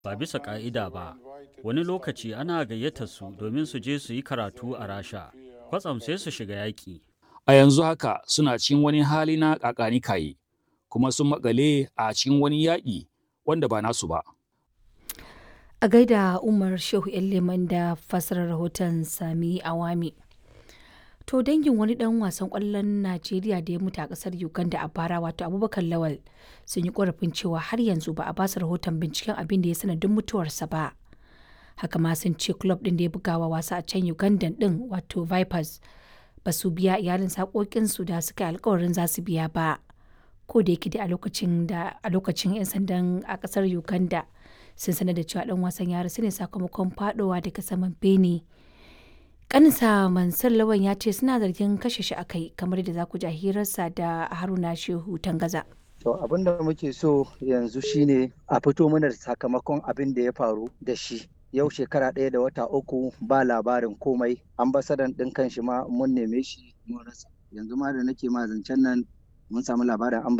ba bisa ƙa'ida ba. Wani lokaci ana gayyatar su domin su je su yi karatu a Rasha, kwatsam sai su shiga yaƙi. A yanzu haka suna cikin wani hali na ƙaƙanikayi, kuma sun maƙale a cikin wani yaƙi wanda ba nasu ba. A gaida Umar Shehu Leman da fassarar rahoton Sami Awami. To dangin wani dan wasan kwallon Najeriya da ya mutu a kasar Uganda a bara wato Abubakar Lawal sun yi korafin cewa har yanzu ba a basu rahoton binciken abin da ya sanadin mutuwarsa ba. Haka ma sun ce club din da ya bugawa wasa a can Uganda din wato Vipers ba su biya iyalin sakokinsu da suka yi alkawarin za su biya ba. Ko da yake a lokacin 'yan sandan a kasar Uganda sun sanar da cewa dan wasan ya rasu ne sakamakon fadowa daga saman bene. Kaninsa Mansur Lawan ya ce suna zargin kashe shi akai kamar da za ku ji hirarsa da Haruna Shehu Tangaza. To abin da muke so yanzu shine a fito mana da sakamakon abin da ya faru da shi. Yau shekara 1 da wata 3 ba labarin komai. Ambasadan ɗin kan shi ma mun neme shi mun rasa. Yanzu ma da nake ma zancen nan mun samu labarin